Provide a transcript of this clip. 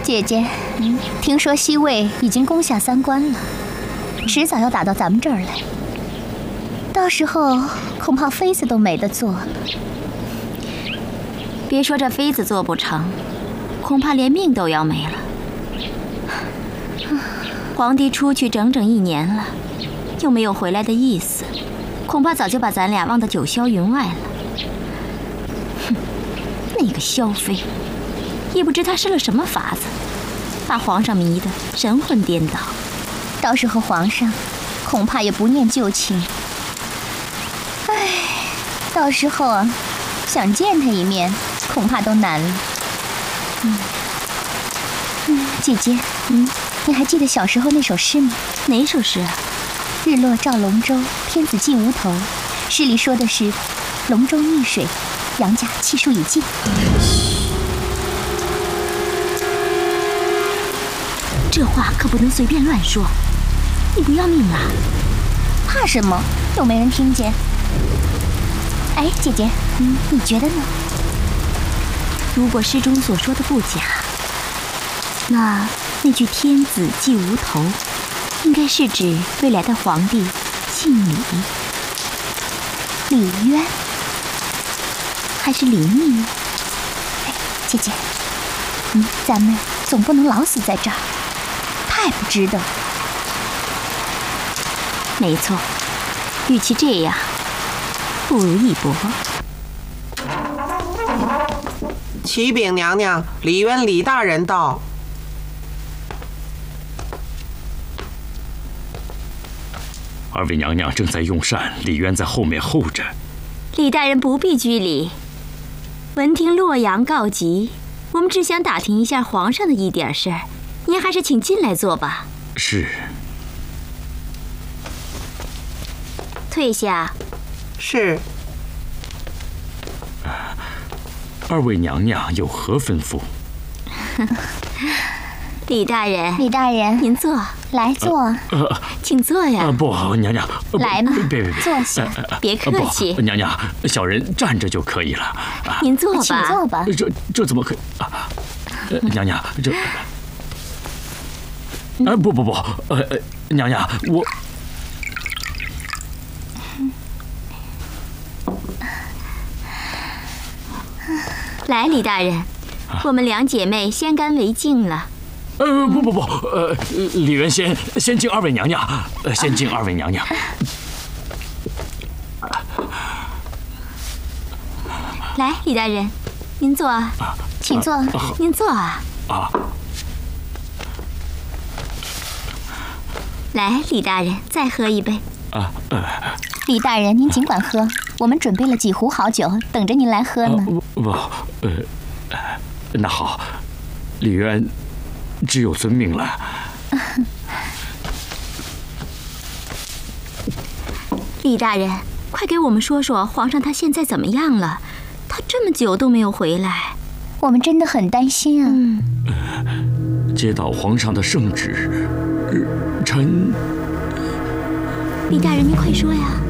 姐姐，听说西魏已经攻下3关了，迟早要打到咱们这儿来。到时候恐怕妃子都没得做了。 别说这妃子做不成，恐怕连命都要没了。皇帝出去整整1年了，又没有回来的意思，恐怕早就把咱俩忘得九霄云外了。哼，那个萧妃，也不知她施了什么法子，把皇上迷得神魂颠倒。 到时候皇上恐怕也不念旧情。唉，到时候啊，想见他一面，恐怕都难了。姐姐，你还记得小时候那首诗吗？ 哪首诗啊？ 日落照龙舟，天子霁无头。诗里说的是龙舟逆水，杨家气数已尽。 这话可不能随便乱说，你不要命啊？ 怕什么？又没人听见。哎，姐姐，你觉得呢？ 如果诗中所说的不假，那句天子霁无头，应该是指未来的皇帝姓李渊，还是李密呢？ 哎，姐姐，咱们总不能老死在这儿，太不值得。 没错，与其这样，不如一搏。 启禀娘娘，李渊李大人到。 2位娘娘正在用膳，李渊在后面候着。 李大人不必拘礼。闻听洛阳告急，我们只想打听一下皇上的一点事儿，您还是请进来坐吧。 是。 退下。 是。 2位娘娘有何吩咐？ 李大人， 您坐， 来坐。 请坐呀。 不，娘娘， 来嘛， 别， 坐下。 别客气。 娘娘，小人站着就可以了。 您坐吧。 请坐吧。 这怎么可以？娘娘，这……不，娘娘，我…… 来，李大人，我们2姐妹先干为敬了。 不，李渊先敬2位娘娘，先敬2位娘娘。 来，李大人，您坐啊， 请坐。 您坐啊。来，李大人，再喝一杯。 李大人，您尽管喝，我们准备了几壶好酒，等着您来喝呢。 那好，李渊只有遵命了。 李大人，快给我们说说皇上他现在怎么样了？他这么久都没有回来， 我们真的很担心啊。 接到皇上的圣旨，臣…… 李大人，您快说呀！